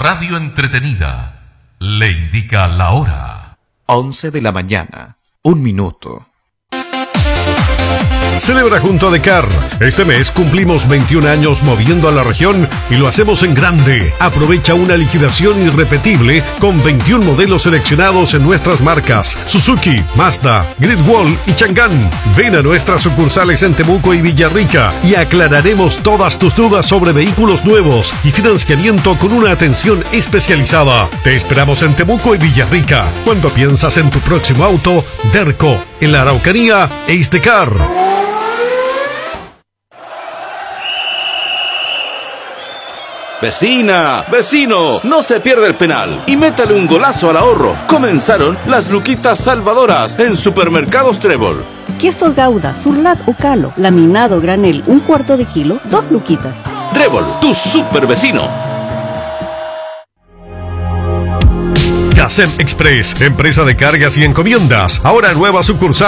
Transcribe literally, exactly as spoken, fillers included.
radio entretenida le indica la hora. once de la mañana, un minuto. Celebra junto a Decar. Este mes cumplimos veintiún años moviendo a la región y lo hacemos en grande. Aprovecha una liquidación irrepetible con veintiún modelos seleccionados en nuestras marcas Suzuki, Mazda, Great Wall y Chang'an. Ven a nuestras sucursales en Temuco y Villarrica y aclararemos todas tus dudas sobre vehículos nuevos y financiamiento con una atención especializada. Te esperamos en Temuco y Villarrica. Cuando piensas en tu próximo auto, Derco. En la Araucanía, Ace Decar. Vecina, vecino, no se pierda el penal y métale un golazo al ahorro. Comenzaron las luquitas salvadoras en Supermercados Trébol. Queso Gouda, Surlat o Calo, laminado granel, un cuarto de kilo, dos luquitas. Trébol, tu super vecino. Gasem Express, empresa de cargas y encomiendas. Ahora nueva sucursal